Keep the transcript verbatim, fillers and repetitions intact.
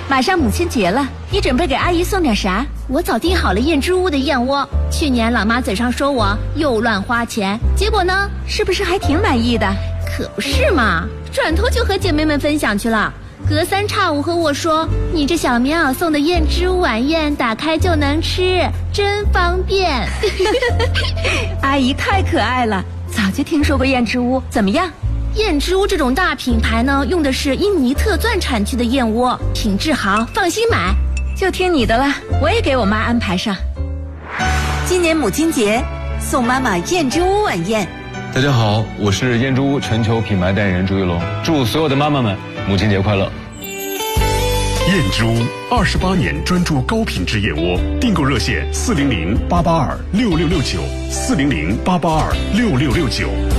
马上母亲节了，你准备给阿姨送点啥？ 我早订好了燕之屋的燕窝。去年老妈嘴上说我又乱花钱，结果呢， 是不是还挺满意的？ 可不是嘛，转头就和姐妹们分享去了。隔三差五和我说，你这小棉袄送的燕之屋晚宴打开就能吃，真方便。 阿姨太可爱了，早就听说过燕之屋，怎么样？ 燕之屋这种大品牌呢，用的是印尼特钻产区的燕窝，品质好，放心买。 就听你的了，我也给我妈安排上。 今年母亲节，送妈妈燕之屋晚宴。 大家好，我是燕之屋全球品牌代言人朱一龙，祝所有的妈妈们母亲节快乐。 燕之屋二十八年专注高品质燕窝，订购热线四零零八八二六六六九四零零八八二六六六九。